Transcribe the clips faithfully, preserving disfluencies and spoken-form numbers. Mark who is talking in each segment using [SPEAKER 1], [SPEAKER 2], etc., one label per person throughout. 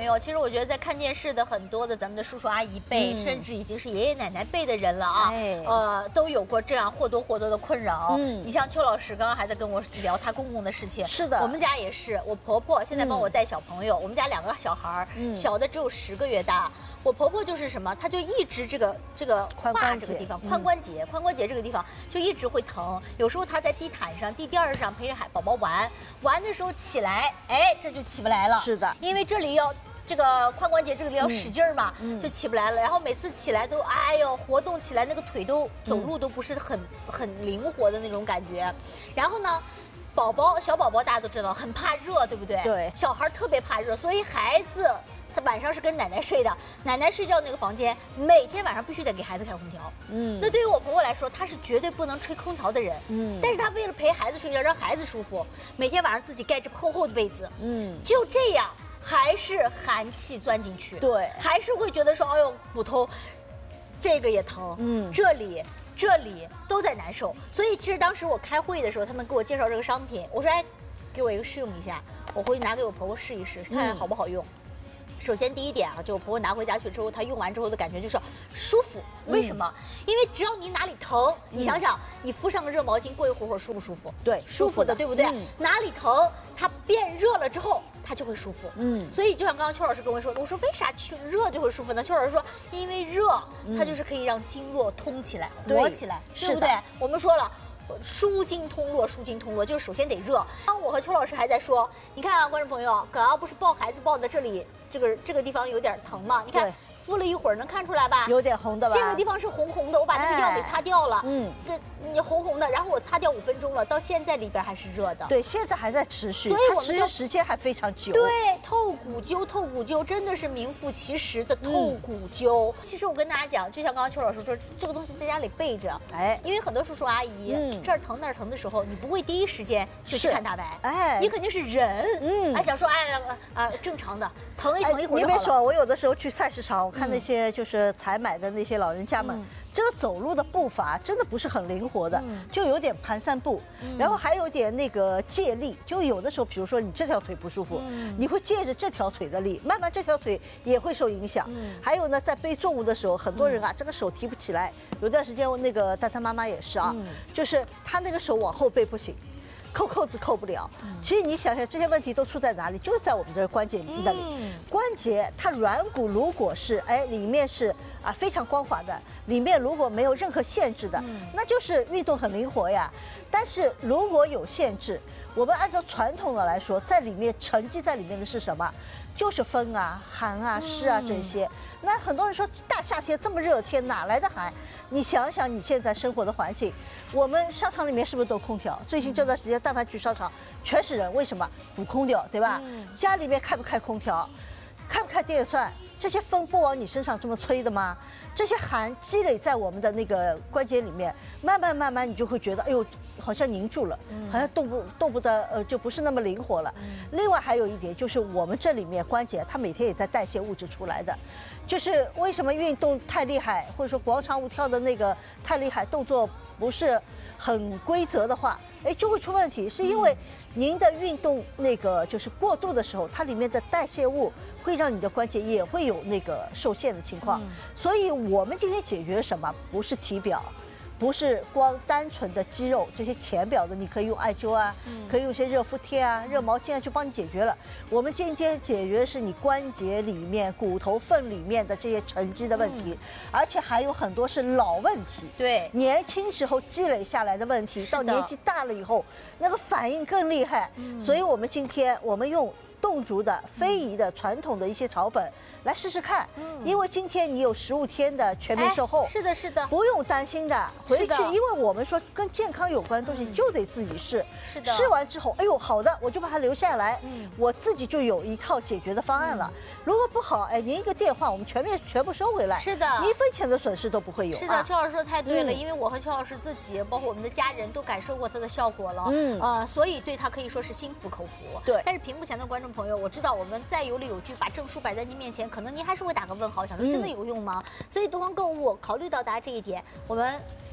[SPEAKER 1] 朋友，其实我觉得在看电视的很多的咱们的叔叔阿姨辈，嗯、甚至已经是爷爷奶奶辈的人了啊，哎、呃，都有过这样或多或少的困扰。嗯，你像邱老师刚刚还在跟我聊他公公的事情，
[SPEAKER 2] 是的，
[SPEAKER 1] 我们家也是，我婆婆现在帮我带小朋友，嗯、我们家两个小孩，嗯、小的只有十个月大。我婆婆就是什么，她就一直这个这个胯这个地方，髋关节，髋关节这个地方就一直会疼。有时候她在地毯上、地垫上陪着孩宝宝玩，玩的时候起来，哎，这就起不来了。
[SPEAKER 2] 是的，
[SPEAKER 1] 因为这里要这个髋关节这里要使劲儿嘛，嗯、就起不来了。然后每次起来都，哎呦，活动起来那个腿都走路都不是很很灵活的那种感觉。然后呢？宝宝小宝宝大家都知道很怕热，对不对？
[SPEAKER 2] 对，
[SPEAKER 1] 小孩特别怕热，所以孩子他晚上是跟奶奶睡的，奶奶睡觉那个房间每天晚上必须得给孩子开空调。嗯，那对于我婆婆来说，她是绝对不能吹空调的人。嗯，但是她为了陪孩子睡觉，让孩子舒服，每天晚上自己盖着厚厚的被子。嗯，就这样还是寒气钻进去。
[SPEAKER 2] 对，
[SPEAKER 1] 还是会觉得说，哎呦，骨头这个也疼。嗯，这里。这里都在难受，所以其实当时我开会的时候，他们给我介绍这个商品，我说哎，给我一个试用一下，我回去拿给我婆婆试一试，看看好不好用。嗯、首先第一点啊，就我婆婆拿回家去之后，她用完之后的感觉就是舒服。为什么？嗯、因为只要你哪里疼，你想想，你敷上个热毛巾，过一会儿会儿舒不舒服？
[SPEAKER 2] 对，
[SPEAKER 1] 舒服的，对不对？嗯、哪里疼，它变热了之后。它就会舒服，嗯，所以就像刚刚邱老师跟我说，我说为啥去热就会舒服呢？邱老师说，因为热，它就是可以让经络通起来、嗯、活起来，对, 对不对？我们说了，舒筋通络，舒筋通络就是首先得热。刚我和邱老师还在说，你看啊，观众朋友，刚刚不是抱孩子抱的这里，这个这个地方有点疼吗？你看。敷了一会儿，能看出来吧？
[SPEAKER 2] 有点红的吧？
[SPEAKER 1] 这个地方是红红的，我把那个药给擦掉了。嗯，这你红红的，然后我擦掉五分钟了，到现在里边还是热的。
[SPEAKER 2] 对，现在还在持续，
[SPEAKER 1] 所以我们
[SPEAKER 2] 就时间还非常久。
[SPEAKER 1] 对，透骨灸，透骨灸真的是名副其实的透骨灸。嗯、其实我跟大家讲，就像刚刚邱老师说，这个东西在家里备着，哎，因为很多叔叔阿姨、嗯、这儿疼那儿疼的时候，你不会第一时间就去看大白，哎，你肯定是忍，嗯，哎，想说哎啊、呃、正常的疼一疼一会儿就好了。
[SPEAKER 2] 你别说，我有的时候去菜市场，我看那些就是。是采买的那些老人家们，嗯、这个走路的步伐真的不是很灵活的，嗯、就有点蹒跚步，嗯、然后还有点那个借力，就有的时候，比如说你这条腿不舒服，嗯、你会借着这条腿的力，慢慢这条腿也会受影响。嗯、还有呢，在背重物的时候，很多人啊，嗯、这个手提不起来。有段时间，那个蛋蛋妈妈也是啊，嗯、就是她那个手往后背不行。扣扣子扣不了，其实你想想这些问题都出在哪里？就是在我们这个关节那里。嗯、关节它软骨如果是哎里面是啊非常光滑的，里面如果没有任何限制的，嗯、那就是运动很灵活呀。但是如果有限制，我们按照传统的来说，在里面沉积在里面的是什么？就是风啊、寒啊、湿啊这些。嗯、那很多人说大夏天这么热天哪来的寒？你想想你现在生活的环境，我们商场里面是不是都空调？最近这段时间，但凡去商场，全是人，为什么？补空调，对吧？嗯、家里面开不开空调，开不开电扇？这些风不往你身上这么吹的吗？这些寒积累在我们的那个关节里面，慢慢慢慢你就会觉得，哎呦，好像凝住了，嗯、好像动不动不得，呃，就不是那么灵活了。嗯、另外还有一点就是，我们这里面关节它每天也在代谢物质出来的。就是为什么运动太厉害，或者说广场舞跳的那个太厉害，动作不是很规则的话，哎，就会出问题。是因为您的运动那个就是过度的时候，它里面的代谢物会让你的关节也会有那个受限的情况。嗯、所以我们今天解决什么？不是体表。不是光单纯的肌肉，这些浅表的你可以用艾灸啊，嗯、可以用些热敷贴啊、热毛巾啊，就帮你解决了。我们今天解决的是你关节里面、骨头缝里面的这些沉积的问题，嗯、而且还有很多是老问题。
[SPEAKER 1] 对，
[SPEAKER 2] 年轻时候积累下来的问题，到年纪大了以后，那个反应更厉害。嗯、所以我们今天我们用侗族的、非遗的、传统的一些草本。来试试看，嗯、因为今天你有十五天的全民售后，
[SPEAKER 1] 是的，是的，
[SPEAKER 2] 不用担心的。回去，因为我们说跟健康有关的东西就得自己试，
[SPEAKER 1] 是的。
[SPEAKER 2] 试完之后，哎呦，好的，我就把它留下来，嗯、我自己就有一套解决的方案了。嗯、如果不好，哎，您一个电话，我们全面全部收回来，
[SPEAKER 1] 是的，
[SPEAKER 2] 一分钱的损失都不会有。
[SPEAKER 1] 是的，邱老师说的太对了，嗯、因为我和邱老师自己，包括我们的家人都感受过它的效果了，嗯，呃，所以对它可以说是心服口服。
[SPEAKER 2] 对，
[SPEAKER 1] 但是屏幕前的观众朋友，我知道我们再有理有据把证书摆在您面前，可能您还是会打个问号，想说真的有用吗？嗯、所以东方购物考虑到大家这一点，我们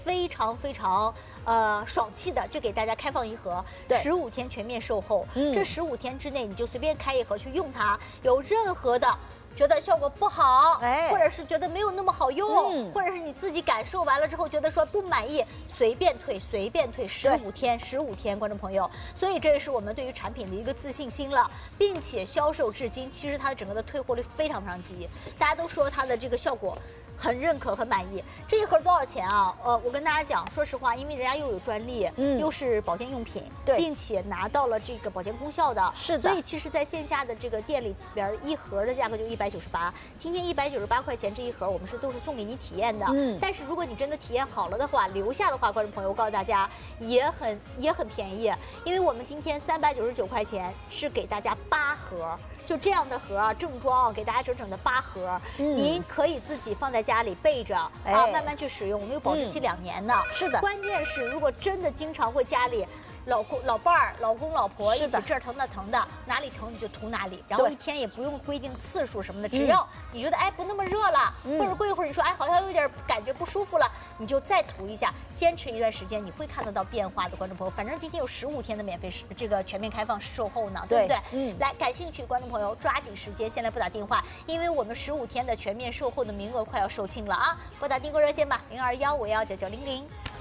[SPEAKER 1] 非常非常呃爽气的，就给大家开放一盒，十五天全面售后。嗯、这十五天之内，你就随便开一盒去用它，有任何的。觉得效果不好，哎，或者是觉得没有那么好用，嗯、或者是你自己感受完了之后觉得说不满意，随便退，随便退，十五天，十五天，观众朋友，所以这也是我们对于产品的一个自信心了，并且销售至今，其实它的整个的退货率非常非常低，大家都说它的这个效果。很认可，很满意。这一盒多少钱啊？呃，我跟大家讲，说实话，因为人家又有专利，嗯，又是保健用品，对，并且拿到了这个保健功效的，是的。所以其实，在线下的这个店里边，一盒的价格就一百九十八。今天一百九十八块钱这一盒，我们是都是送给你体验的。嗯。但是如果你真的体验好了的话，留下的话，观众朋友，我告诉大家，也很也很便宜，因为我们今天三百九十九块钱是给大家八盒。就这样的盒啊，正装给大家整整的八盒，嗯、您可以自己放在家里备着、哎、啊，慢慢去使用。我们有保质期两年呢、嗯。是的，关键是如果真的经常会家里。老公、老伴儿、老公、老婆一起这儿疼那疼的，哪里疼你就涂哪里，然后一天也不用规定次数什么的，只要你觉得哎不那么热了，嗯、或者过一会儿你说哎好像有点感觉不舒服了，你就再涂一下，坚持一段时间，你会看得到变化的，观众朋友。反正今天有十五天的免费这个全面开放售后呢，对不对？嗯，来，感兴趣观众朋友抓紧时间，先来拨打电话，因为我们十五天的全面售后的名额快要售罄了啊！拨打订购热线吧，零二幺五幺九九零零。